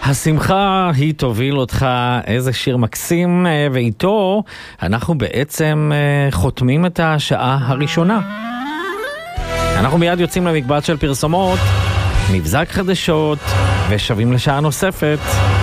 השמחה היא תוביל אותך, איזה שיר מקסים, ואיתו אנחנו בעצם חותמים את השעה הראשונה. אנחנו מיד יוצאים למקבץ של פרסומות, מבזק חדשות ושבים לשעה נוספת.